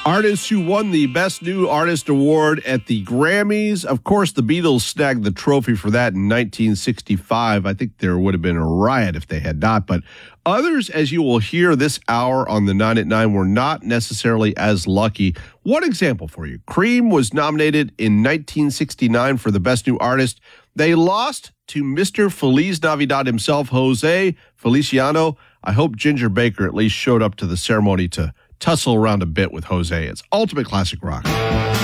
Artists who won the Best New Artist Award at the Grammys. Of course, the Beatles snagged the trophy for that in 1965. I think there would have been a riot if they had not. But others, as you will hear this hour on the 9 at 9, were not necessarily as lucky. One example for you. Cream was nominated in 1969 for the Best New Artist. They lost to Mr. Feliz Navidad himself, Jose Feliciano. I hope Ginger Baker at least showed up to the ceremony to tussle around a bit with Jose. It's ultimate classic rock.